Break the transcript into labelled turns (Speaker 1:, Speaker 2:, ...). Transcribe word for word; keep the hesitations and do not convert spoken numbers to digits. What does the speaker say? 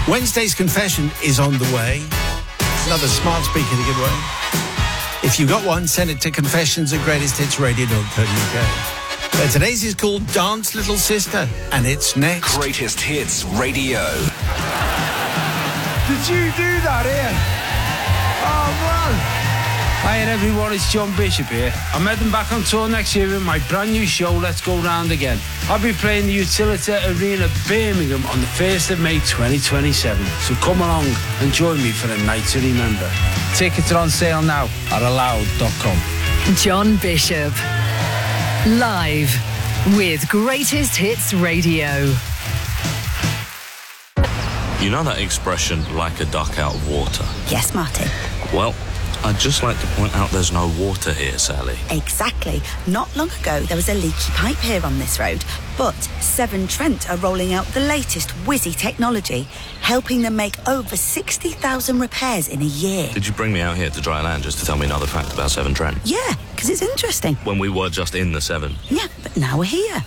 Speaker 1: Wednesday's confession is on the way. Another smart speaker to give away. If you got one, send it to confessions at greatest hits radio dot co dot uk. Uh, today's is called Dance Little Sister, and it's next.
Speaker 2: Greatest Hits Radio.
Speaker 3: Did you do that, Ian? Oh, man.
Speaker 4: Hi everyone, it's John Bishop here. I'm heading back on tour next year with my brand new show, Let's Go Round Again. I'll be playing the Utilita Arena, Birmingham on the first of May twenty twenty-seven. So come along and join me for a night to remember. Tickets are on sale now at aloud dot com.
Speaker 5: John Bishop. Live with Greatest Hits Radio.
Speaker 6: You know that expression, like a duck out of water?
Speaker 7: Yes, Martin.
Speaker 6: Well, I'd just like to point out there's no water here, Sally.
Speaker 7: Exactly. Not long ago, there was a leaky pipe here on this road, but Severn Trent are rolling out the latest whizzy technology, helping them make over sixty thousand repairs in a year.
Speaker 6: Did you bring me out here to dry land just to tell me another fact about Severn Trent?
Speaker 7: Yeah, because it's interesting.
Speaker 6: When we were just in the Severn.
Speaker 7: Yeah, but now we're here.